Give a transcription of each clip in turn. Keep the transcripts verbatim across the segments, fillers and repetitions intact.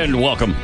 And welcome.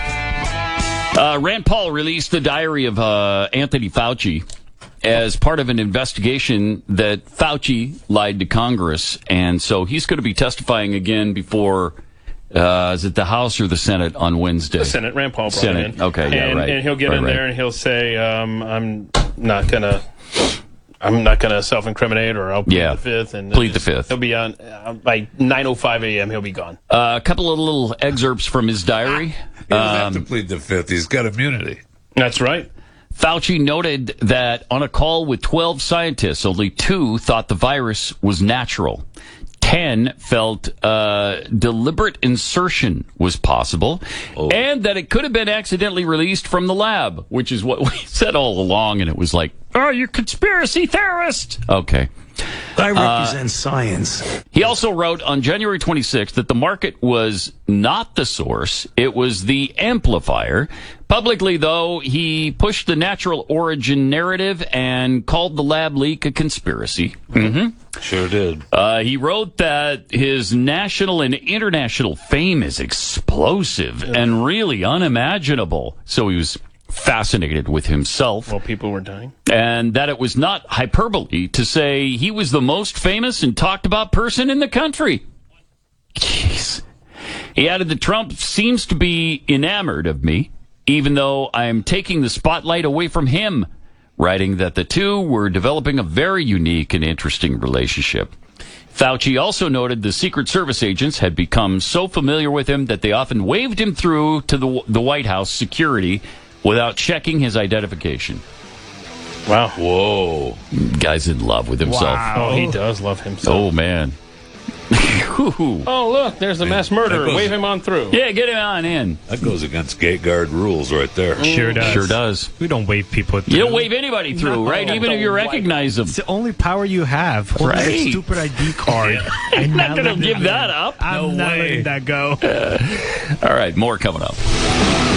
Uh, Rand Paul released the diary of uh, Anthony Fauci as part of an investigation that Fauci lied to Congress. And so he's going to be testifying again before, uh, is it the House or the Senate on Wednesday? The Senate. Rand Paul brought Senate. it in. Okay, yeah, and, right. And he'll get right, in right. there and he'll say, um, I'm not going to... I'm not going to self-incriminate, or I'll plead Yeah. the fifth. And Plead the just- fifth. He'll be on uh, by nine oh five a.m. He'll be gone. Uh, a couple of little excerpts from his diary. He doesn't Um, have to plead the fifth. He's got immunity. That's right. Fauci noted that on a call with twelve scientists, only two thought the virus was natural. Ten felt uh, deliberate insertion was possible, Oh. and that it could have been accidentally released from the lab, which is what we said all along, and it was like, oh, you conspiracy theorist. Okay. I represent uh, science. He also wrote on January twenty-sixth that the market was not the source, it was the amplifier. Publicly, though, he pushed the natural origin narrative and called the lab leak a conspiracy. Mm-hmm. Sure did. Uh, he wrote that his national and international fame is explosive and really unimaginable. So he was fascinated with himself. While people were dying. And that it was not hyperbole to say he was the most famous and talked about person in the country. Jeez. He added that Trump seems to be enamored of me, even though I am taking the spotlight away from him, writing that the two were developing a very unique and interesting relationship. Fauci also noted the Secret Service agents had become so familiar with him that they often waved him through to the, the White House security without checking his identification. Wow. Whoa. Guy's in love with himself. Wow. Oh, he does love himself. Oh, man. Oh, look, there's the mass murderer. goes- Wave him on through. Yeah, get him on in. That goes against gate guard rules right there. Sure does. Sure does. We don't wave people through. You don't wave anybody through, No. right? Even if you Don't recognize them. It's the only power you have. Hold Right. that stupid I D card. I'm You're not going to letting give it that go. up. I'm No not way. letting that go. All right, more coming up.